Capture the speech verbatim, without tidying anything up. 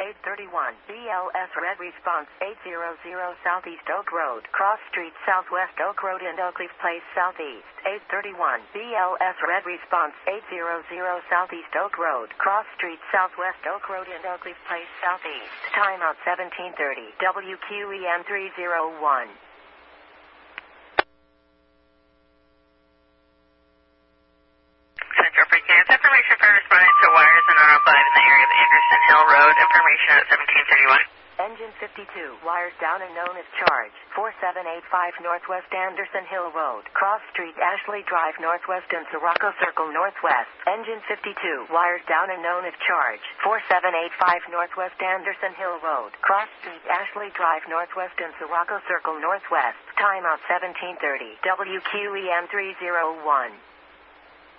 eight thirty-one. B L S Red Response eight hundred Southeast Oak Road, Cross Street Southwest Oak Road and Oakleaf Place Southeast. eight thirty-one. B L S Red Response eight hundred Southeast Oak Road, Cross Street Southwest Oak Road and Oakleaf Place Southeast. Timeout seventeen thirty. W Q E M three oh one. Central Frequency information for responding to wires and R five in the area of Anderson Hill Road. Information at seventeen thirty-one. Engine fifty-two, wires down and known as charge. four seven eight five Northwest Anderson Hill Road, Cross Street, Ashley Drive Northwest and Sirocco Circle Northwest. Engine fifty-two, wires down and known as charge. four seven eight five Northwest Anderson Hill Road, Cross Street, Ashley Drive Northwest and Sirocco Circle Northwest. Timeout seventeen thirty. W Q E M three oh one.